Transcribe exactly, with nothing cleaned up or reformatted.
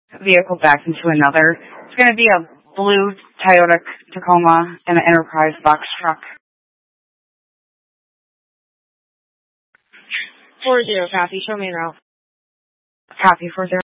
vehicle backed into another. It's going to be a blue Toyota Tacoma and an Enterprise box truck. Four zero, copy. Show me route. Copy, four zero.